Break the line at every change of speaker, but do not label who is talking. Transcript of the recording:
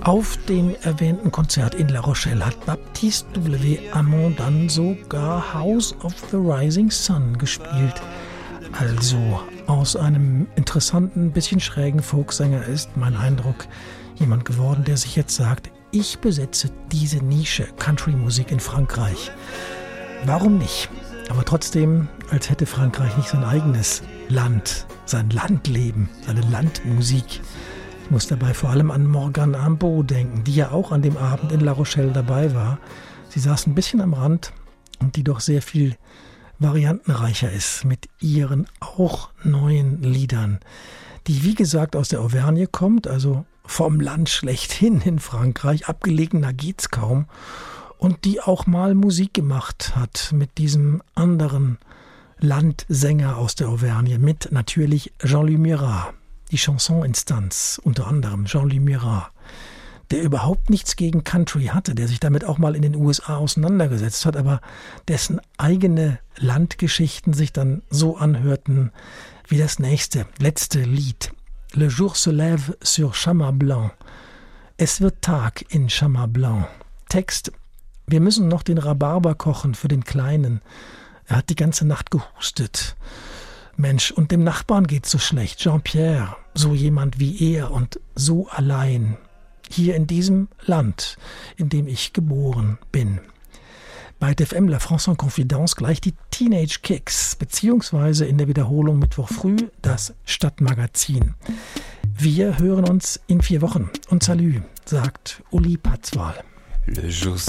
Auf dem erwähnten Konzert in La Rochelle hat Baptiste W. Hamon dann sogar House of the Rising Sun gespielt. Also aus einem interessanten, bisschen schrägen Folksänger ist mein Eindruck jemand geworden, der sich jetzt sagt, ich besetze diese Nische Country-Musik in Frankreich. Warum nicht? Aber trotzdem, als hätte Frankreich nicht sein eigenes Land, sein Landleben, seine Landmusik. Ich muss dabei vor allem an Morgane Imbeau denken, die ja auch an dem Abend in La Rochelle dabei war. Sie saß ein bisschen am Rand und die doch sehr viel variantenreicher ist mit ihren auch neuen Liedern, die wie gesagt aus der Auvergne kommt, also vom Land schlechthin in Frankreich, abgelegener geht's kaum, und die auch mal Musik gemacht hat mit diesem anderen Landsänger aus der Auvergne, mit natürlich Jean-Louis Murat, die Chanson-Instanz, unter anderem Jean-Louis Murat, der überhaupt nichts gegen Country hatte, der sich damit auch mal in den USA auseinandergesetzt hat, aber dessen eigene Landgeschichten sich dann so anhörten wie das letzte Lied. Le jour se lève sur Chamas Blanc. Es wird Tag in Chamas Blanc. Text: Wir müssen noch den Rhabarber kochen für den Kleinen. Er hat die ganze Nacht gehustet. Mensch, und dem Nachbarn geht's so schlecht. Jean-Pierre, so jemand wie er und so allein. Hier in diesem Land, in dem ich geboren bin. Bei FM La France en Confidence gleich die Teenage Kicks, beziehungsweise in der Wiederholung Mittwoch früh das Stadtmagazin. Wir hören uns in 4 Wochen. Und Salü, sagt Uli Patzwal.
Le jour se